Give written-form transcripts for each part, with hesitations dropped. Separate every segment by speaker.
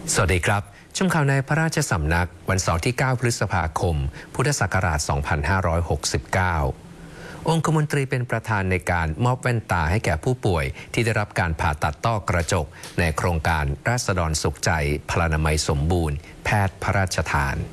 Speaker 1: สวัสดีครับชมข่าวในพระราชสำนักวันเสาร์ที่ 9 พฤษภาคม พุทธศักราช 2569 องคมนตรีเป็นประธานในการมอบแว่นตาให้แก่ผู้ป่วยที่ได้รับการผ่าตัดต้อกระจกในโครงการราษฎรสุขใจพลานามัยสมบูรณ์แพทย์พระราชทาน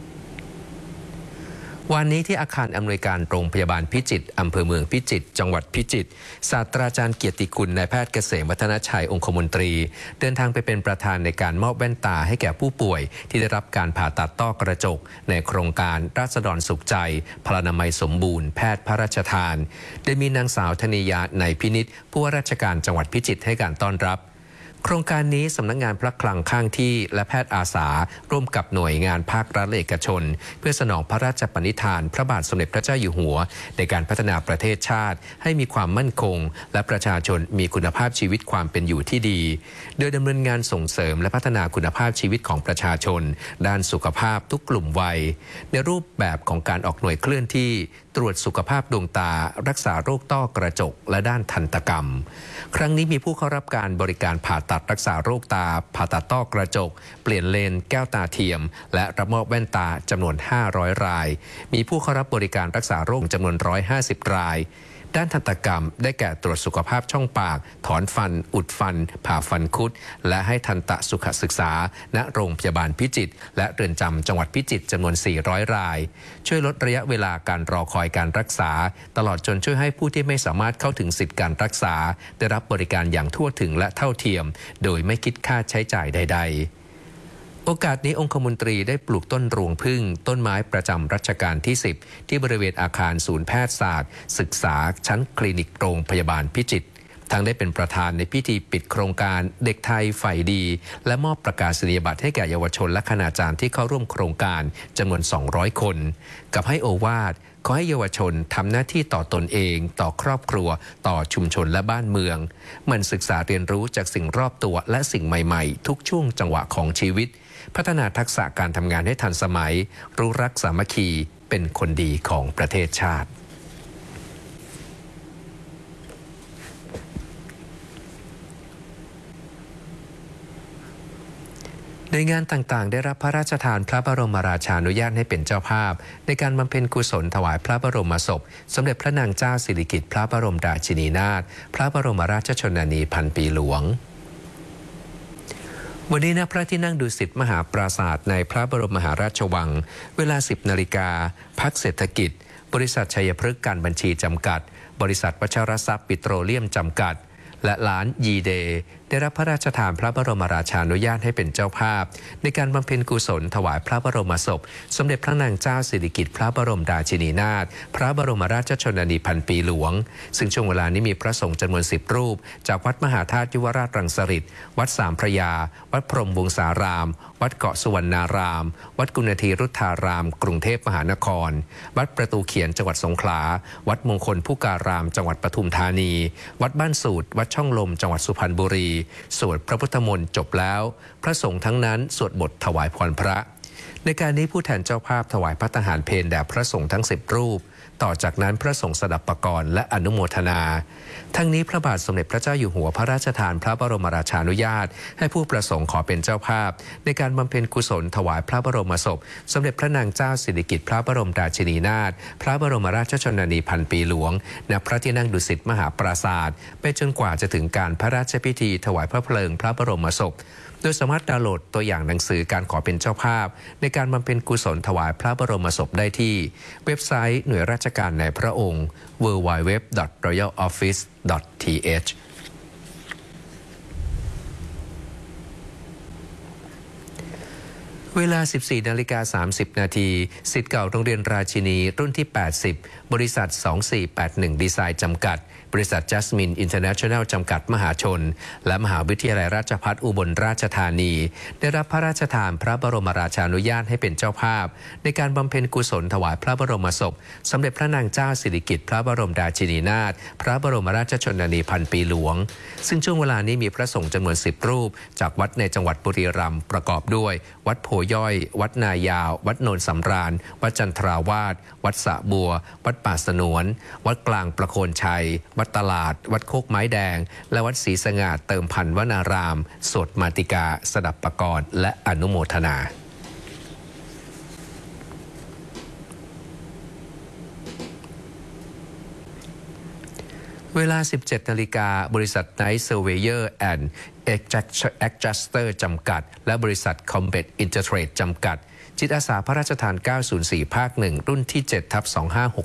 Speaker 1: วันนี้ที่อาคารอำนวยการโรงพยาบาลพิจิตรอำเภอเมืองพิจิตรจังหวัดพิจิตรศาสตราจารย์เกียรติคุณนายแพทย์เกษมวัฒนชัยองคมนตรีเดินทางไปเป็นประธานในการมอบแว่นตาให้แก่ผู้ป่วยที่ได้รับการผ่าตัดต้อกระจกในโครงการราษฎรสุขใจพลานามัยสมบูรณ์แพทย์พระราชทานโดยมีนางสาวธนิยาในพินิจผู้ว่าราชการจังหวัดพิจิตรให้การต้อนรับโครงการนี้สำนักงานพระคลังข้างที่และแพทย์อาสาร่วมกับหน่วยงานภาครัฐและเอกชนเพื่อสนองพระราชปณิธานพระบาทสมเด็จพระเจ้าอยู่หัวในการพัฒนาประเทศชาติให้มีความมั่นคงและประชาชนมีคุณภาพชีวิตความเป็นอยู่ที่ดีโดยดำเนินงานส่งเสริมและพัฒนาคุณภาพชีวิตของประชาชนด้านสุขภาพทุกกลุ่มวัยในรูปแบบของการออกหน่วยเคลื่อนที่ตรวจสุขภาพดวงตารักษาโรคต้อกระจกและด้านทันตกรรมครั้งนี้มีผู้เข้ารับการบริการผ่าตัดรักษาโรคตาผ่าตัดต้อกระจกเปลี่ยนเลนแก้วตาเทียมและรับมอบแว่นตาจำนวน500รายมีผู้เข้ารับบริการรักษาโรคจำนวน150รายด้านทันตกรรมได้แก่ตรวจสุขภาพช่องปากถอนฟันอุดฟันผ่าฟันคุดและให้ทันตสุขศึกษาณโรงพยาบาลพิจิตรและเรือนจำจังหวัดพิจิตรจำนวน400รายช่วยลดระยะเวลาการรอคอยการรักษาตลอดจนช่วยให้ผู้ที่ไม่สามารถเข้าถึงสิทธิการรักษาได้รับบริการอย่างทั่วถึงและเท่าเทียมโดยไม่คิดค่าใช้จ่ายใดๆโอกาสนี้องคมนตรีได้ปลูกต้นรวงผึ้งต้นไม้ประจำรัชกาลที่10ที่บริเวณอาคารศูนย์แพทยศาสตร์ศึกษาชั้นคลินิกโรงพยาบาลพิจิตรทั้งได้เป็นประธานในพิธีปิดโครงการเด็กไทยฝ่ายดีและมอบประกาศนียบัตรให้แก่เยาวชนและคณาจารย์ที่เข้าร่วมโครงการจำนวน200คนกับให้โอวาทขอให้เยาวชนทำหน้าที่ต่อตนเองต่อครอบครัวต่อชุมชนและบ้านเมืองมันศึกษาเรียนรู้จากสิ่งรอบตัวและสิ่งใหม่ๆทุกช่วงจังหวะของชีวิตพัฒนาทักษะการทำงานให้ทันสมัยรู้รักสามัคคีเป็นคนดีของประเทศชาติโดยงานต่างๆได้รับพระราชทานพระบรมราชานุญาตให้เป็นเจ้าภาพในการบำเพ็ญกุศลถวายพระบรมศพสมเด็จพระนางเจ้าสิริกิติ์พระบรมราชินีนาถพระบรมราชชนนีพันปีหลวงวันนี้ณพระที่นั่งดุสิตมหาปราสาทในพระบรมมหาราชวังเวลา 10 นาฬิกาพรรคเศรษฐกิจบริษัทชัยพฤกษ์การบัญชีจำกัดบริษัทวชรทรัพย์ปิโตรเลียมจำกัดและร้านยีเดย์ได้รับพระราชทานพระบรมราชานุญาตให้เป็นเจ้าภาพในการบำเพ็ญกุศลถวายพระบรมศพสมเด็จพระนางเจ้าสิริกิติ์พระบรมราชินีนาถพระบรมราชชนนีพันปีหลวงซึ่งช่วงเวลานี้มีพระสงฆ์จำนวน10รูปจากวัดมหาธาตุยุวราชรังสฤษฎ์วัดสามพระยาวัดพรหมวงศารามวัดเกาะสุวรรณารามวัดกุณฑีรุทธารามกรุงเทพมหานครวัดประตูเขียนจังหวัดสงขลาวัดมงคลพุการามจังหวัดปทุมธานีวัดบ้านสูตรวัดช่องลมจังหวัดสุพรรณบุรีสวดพระพุทธมนต์จบแล้วพระสงฆ์ทั้งนั้นสวดบทถวายพรพระในการนี้ผู้แทนเจ้าภาพถวายภัตตาหารเพลแด่พระสงฆ์ทั้ง10รูปต่อจากนั้นพระสงฆ์สดับปกรณ์และอนุโมทนาทั้งนี้พระบาทสมเด็จพระเจ้าอยู่หัวพระราชทานพระบรมราชานุญาตให้ผู้ประสงค์ขอเป็นเจ้าภาพในการบำเพ็ญกุศลถวายพระบรมศพสมเด็จพระนางเจ้าสิริกิติ์พระบรมราชินีนาถพระบรมราชชนนีพันปีหลวงณพระที่นั่งดุสิตมหาปราสาทไปจนกว่าจะถึงการพระราชพิธีถวายพระเพลิงพระบรมศพโดยสามารถดาวน์โหลดตัวอย่างหนังสือการขอเป็นเจ้าภาพในการบำเพ็ญกุศลถวายพระบรมศพได้ที่เว็บไซต์หน่วยราชการในพระองค์ www.royaloffice.thเวลา 14:30 น.ศิษย์เก่าโรงเรียนราชินีรุ่นที่ 80 บริษัท 2481 ดีไซน์จำกัดบริษัท Jasmine International จำกัดมหาชนและมหาวิทยาลัยราชภัฏอุบลราชธานีได้รับพระราชทานพระบรมราชานุญาตให้เป็นเจ้าภาพในการบำเพ็ญกุศลถวายพระบรมศพสมเด็จพระนางเจ้าสิริกิติ์พระบรมราชินีนาถพระบรมราชชนนีพันปีหลวงซึ่งช่วงเวลานี้มีพระสงฆ์จำนวน10รูปจากวัดในจังหวัดบุรีรัมย์ประกอบด้วยวัดโพย่อยวัดนายาววัดโนนสำราญวัดจันทราวาสวัดสระบัววัดป่าสนวนวัดกลางประโคนชัยวัดตลาดวัดโคกไม้แดงและวัดศรีสง่าเติมพันธ์วนารามสวดมาติกาสดับปกรณ์และอนุโมทนาเวลา 17 นาฬิกาบริษัท Night Surveyor and Adjuster จำกัดและบริษัท Combat Intertrade จำกัดจิตอาสาพระราชทาน 904 ภาค 1 รุ่นที่ 7/2566